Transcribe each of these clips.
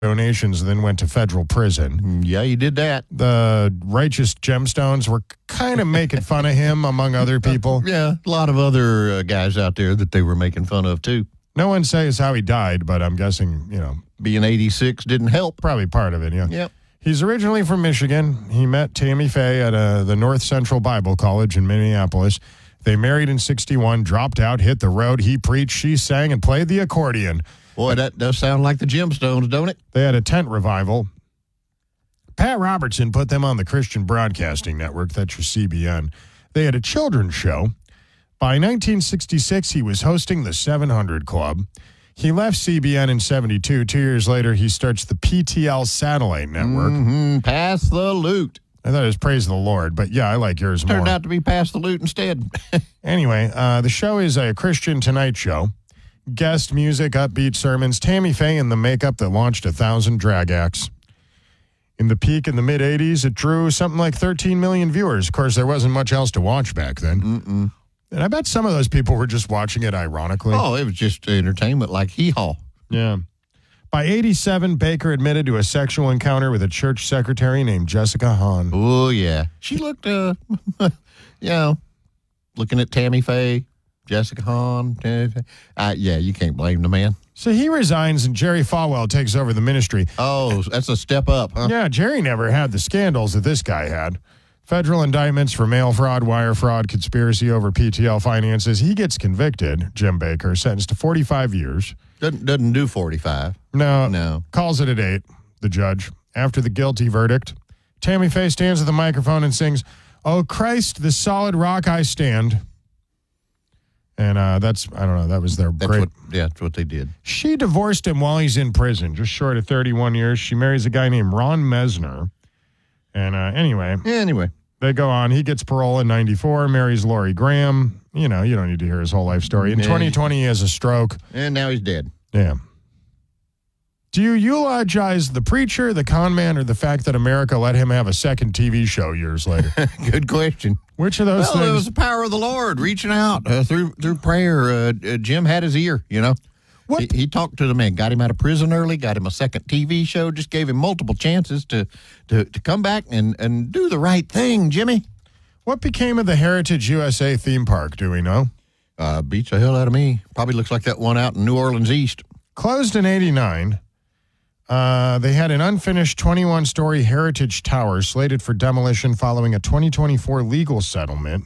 donations, then went to federal prison. Yeah, you did that. The Righteous Gemstones were kind of making fun of him, among other people. Yeah, a lot of other guys out there that they were making fun of, too. No one says how he died, but I'm guessing, Being 86 didn't help. probably part of it, yeah. Yep. He's originally from Michigan. He met Tammy Faye at the North Central Bible College in Minneapolis. They married in 1961, dropped out, hit the road. He preached, she sang, and played the accordion. Boy, that does sound like the Gemstones, don't it? They had a tent revival. Pat Robertson put them on the Christian Broadcasting Network. That's your CBN. They had a children's show. By 1966, he was hosting the 700 Club. He left CBN in 1972. 2 years later, he starts the PTL Satellite Network. Pass the loot. I thought it was Praise the Lord, but yeah, I like yours more. Turned out to be Pass the loot instead. Anyway, the show is a Christian Tonight Show. Guest music, upbeat sermons, Tammy Faye and the makeup that launched 1,000 drag acts. In the peak in the mid-'80s, it drew something like 13 million viewers. Of course, there wasn't much else to watch back then. And I bet some of those people were just watching it ironically. Oh, it was just entertainment like hee-haw. Yeah. By 1987, Baker admitted to a sexual encounter with a church secretary named Jessica Hahn. Oh, yeah. She looked, looking at Tammy Faye, Jessica Hahn. Yeah, you can't blame the man. So he resigns and Jerry Falwell takes over the ministry. Oh, that's a step up, huh? Yeah, Jerry never had the scandals that this guy had. Federal indictments for mail fraud, wire fraud, conspiracy over PTL finances. He gets convicted, Jim Baker, sentenced to 45 years. Doesn't do 45. No. Calls it at 8, the judge. After the guilty verdict, Tammy Faye stands at the microphone and sings, "Oh, Christ, the solid rock I stand." And that was their great. That's what they did. She divorced him while he's in prison, just short of 31 years. She marries a guy named Ron Mesner. And anyway, they go on. He gets parole in 1994, marries Lori Graham. You don't need to hear his whole life story. In 2020, he has a stroke. And now he's dead. Yeah. Do you eulogize the preacher, the con man, or the fact that America let him have a second TV show years later? Good question. Which of those things? It was the power of the Lord reaching out through prayer. Jim had his ear, What? He talked to the man, got him out of prison early, got him a second TV show, just gave him multiple chances to come back and do the right thing, Jimmy. What became of the Heritage USA theme park, do we know? Beats the hell out of me. Probably looks like that one out in New Orleans East. Closed in 1989. They had an unfinished 21-story Heritage Tower slated for demolition following a 2024 legal settlement.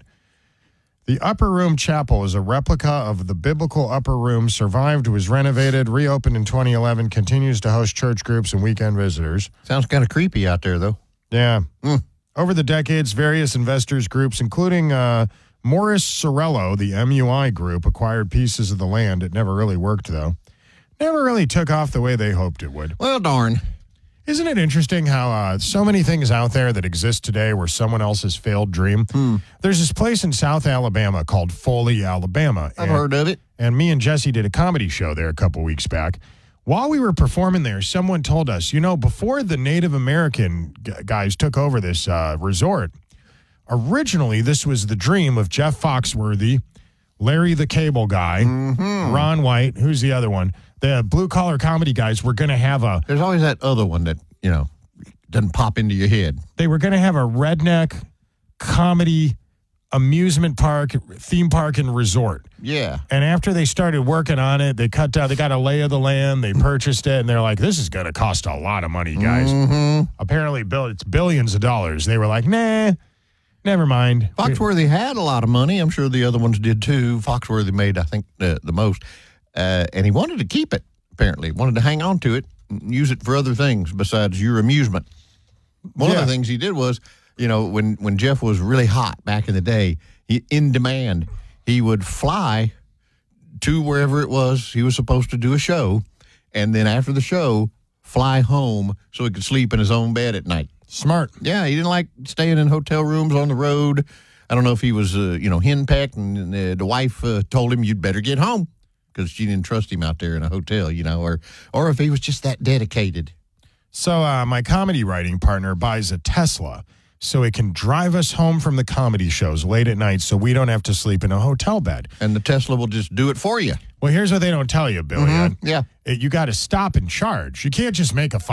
The Upper Room Chapel is a replica of the biblical Upper Room, survived, was renovated, reopened in 2011, continues to host church groups and weekend visitors. Sounds kind of creepy out there, though. Yeah. Over the decades, various investors groups, including Morris Sorello, the MUI group, acquired pieces of the land. It never really worked, though. Never really took off the way they hoped it would. Well, darn. Isn't it interesting how so many things out there that exist today were someone else's failed dream? There's this place in South Alabama called Foley, Alabama. I've heard of it. And me and Jesse did a comedy show there a couple weeks back. While we were performing there, someone told us, before the Native American guys took over this resort, originally this was the dream of Jeff Foxworthy, Larry the Cable Guy, Ron White, who's the other one? The blue-collar comedy guys were going to have There's always that other one that, doesn't pop into your head. They were going to have a redneck comedy amusement park, theme park, and resort. Yeah. And after they started working on it, they cut down, they got a lay of the land, they purchased it, and they're like, this is going to cost a lot of money, guys. Apparently, it's billions of dollars. They were like, nah, never mind. Foxworthy had a lot of money. I'm sure the other ones did, too. Foxworthy made, I think, the most. And he wanted to keep it, apparently. Wanted to hang on to it and use it for other things besides your amusement. One of the things he did was, when Jeff was really hot back in the day, in demand, he would fly to wherever it was he was supposed to do a show, and then after the show, fly home so he could sleep in his own bed at night. Smart. Yeah, he didn't like staying in hotel rooms on the road. I don't know if he was, henpecked, and the wife told him, you'd better get home, because she didn't trust him out there in a hotel, or if he was just that dedicated. So my comedy writing partner buys a Tesla so it can drive us home from the comedy shows late at night so we don't have to sleep in a hotel bed. And the Tesla will just do it for you. Well, here's what they don't tell you, Billy. Yeah. You got to stop and charge. You can't just make a